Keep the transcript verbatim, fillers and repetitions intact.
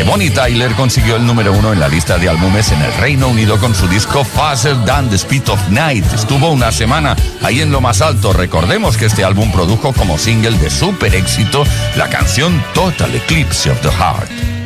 Bonnie Tyler consiguió el número uno en la lista de álbumes en el Reino Unido con su disco Faster Than the Speed of Night. Estuvo una semana ahí en lo más alto. Recordemos que este álbum produjo como single de super éxito la canción Total Eclipse of the Heart.